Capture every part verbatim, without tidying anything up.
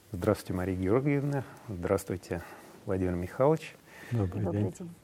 Здравствуйте, Мария Георгиевна. Здравствуйте, Владимир Михайлович. Добрый, Добрый день. день.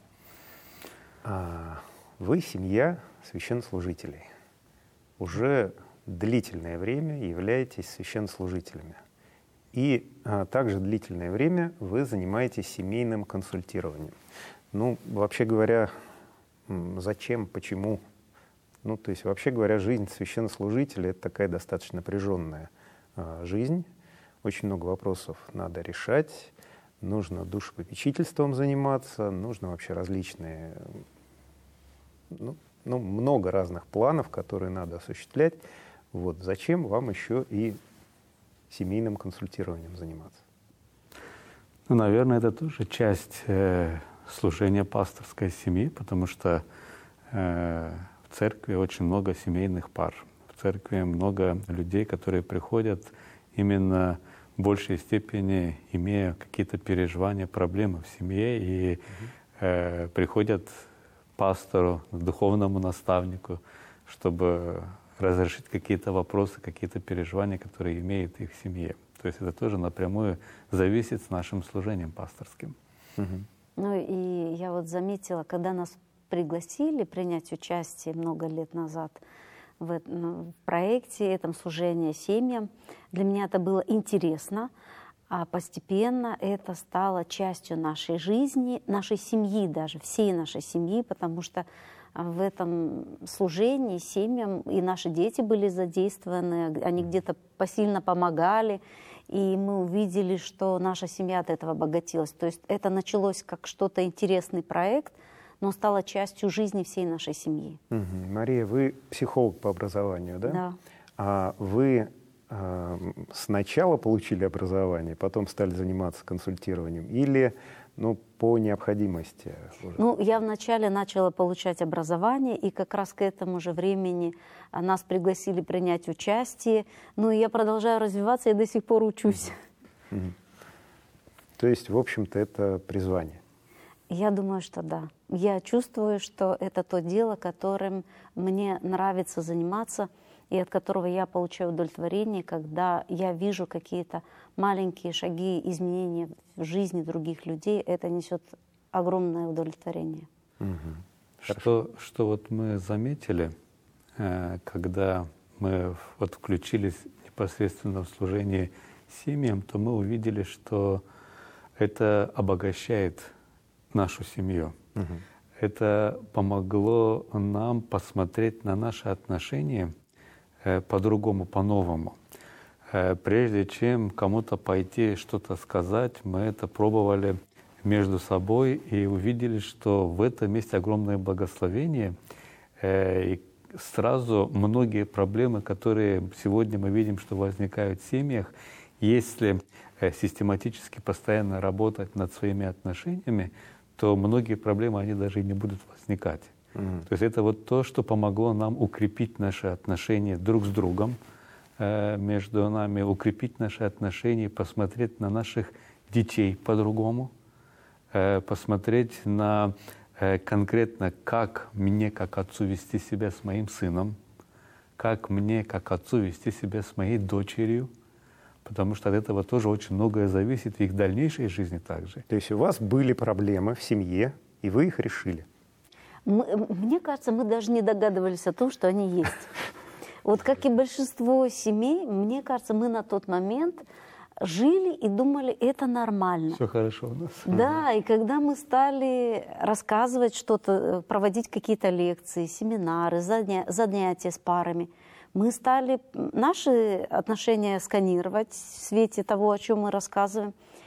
А, Вы семья священнослужителей. Уже длительное время являетесь священнослужителями. И а, также длительное время вы занимаетесь семейным консультированием. Ну, вообще говоря, м, зачем, почему? Ну, то есть, вообще говоря, жизнь священнослужителя — это такая достаточно напряженная а, жизнь. Очень много вопросов надо решать. Нужно душепопечительством заниматься, нужно вообще различные, ну, ну, много разных планов, которые надо осуществлять. Вот зачем вам еще и семейным консультированием заниматься? Ну, наверное, это тоже часть э, служения пасторской семьи, потому что э, в церкви очень много семейных пар. В церкви много людей, которые приходят именно в большей степени, имея какие-то переживания, проблемы в семье, и э, приходят к пастору, к духовному наставнику, чтобы разрешить какие-то вопросы, какие-то переживания, которые имеют их в семье. То есть это тоже напрямую зависит с нашим служением пасторским. Угу. Ну и я вот заметила, когда нас пригласили принять участие много лет назад в, в проекте, этом служении семьям, для меня это было интересно, а постепенно это стало частью нашей жизни, нашей семьи даже, всей нашей семьи, потому что в этом служении семьям и наши дети были задействованы, они где-то посильно помогали, и мы увидели, что наша семья от этого обогатилась. То есть это началось как что-то интересный проект, но стало частью жизни всей нашей семьи. Угу. Мария, вы психолог по образованию, да? Да. А вы э, сначала получили образование, потом стали заниматься консультированием, или ну, по необходимости уже? Ну, я вначале начала получать образование, и как раз к этому же времени нас пригласили принять участие. Ну, и я продолжаю развиваться и до сих пор учусь. Угу. Угу. То есть, в общем-то, это призвание? Я думаю, что да. Я чувствую, что это то дело, которым мне нравится заниматься, и от которого я получаю удовлетворение, когда я вижу какие-то маленькие шаги изменения в жизни других людей. Это несет огромное удовлетворение. Угу. Что, что вот мы заметили, когда мы вот включились непосредственно в служение семьям, то мы увидели, что это обогащает нашу семью. Угу. Это помогло нам посмотреть на наши отношения э, по-другому, по-новому. Э, прежде чем кому-то пойти что-то сказать, мы это пробовали между собой и увидели, что в этом есть огромное благословение. Э, и сразу многие проблемы, которые сегодня мы видим, что возникают в семьях, если э, систематически постоянно работать над своими отношениями, то многие проблемы, они даже и не будут возникать. Mm-hmm. То есть это вот то, что помогло нам укрепить наши отношения друг с другом, э, между нами, укрепить наши отношения, посмотреть на наших детей по-другому, э, посмотреть на э, конкретно, как мне, как отцу, вести себя с моим сыном, как мне, как отцу, вести себя с моей дочерью, потому что от этого тоже очень многое зависит в их дальнейшей жизни также. То есть у вас были проблемы в семье, и вы их решили? Мы, мне кажется, мы даже не догадывались о том, что они есть. Вот как и большинство семей, мне кажется, мы на тот момент жили и думали, это нормально. Все хорошо у нас. Да, и когда мы стали рассказывать что-то, проводить какие-то лекции, семинары, занятия с парами, мы стали наши отношения сканировать в свете того, о чем мы рассказываем.